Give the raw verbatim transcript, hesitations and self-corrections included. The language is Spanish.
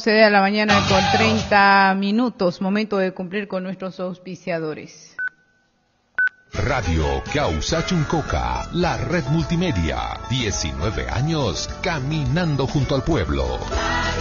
once de la mañana con treinta minutos. Momento de cumplir con nuestros auspiciadores. Radio Causa Chuncoca, la red multimedia. diecinueve años caminando junto al pueblo.